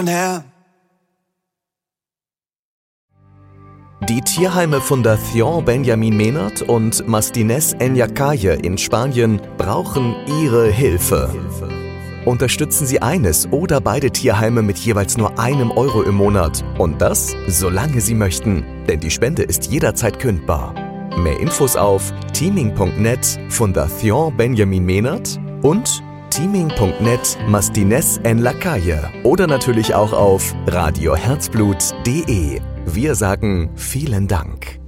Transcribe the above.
her. Die Tierheime Fundación Benjamin Menard und Mastines Enyakaye in Spanien brauchen Ihre Hilfe. Unterstützen Sie eines oder beide Tierheime mit jeweils nur €1 im Monat. Und das, solange Sie möchten. Denn die Spende ist jederzeit kündbar. Mehr Infos auf teaming.net Fundación Benjamin Menard und teaming.net Mastines Enyakaye oder natürlich auch auf radioherzblut.de. Wir sagen vielen Dank.